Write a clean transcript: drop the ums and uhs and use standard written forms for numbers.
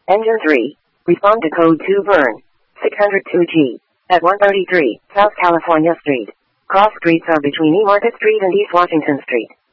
Engine 3. Respond to code 2 burn. 602G. At 133 South California Street. Cross streets are between E Market Street and East Washington Street.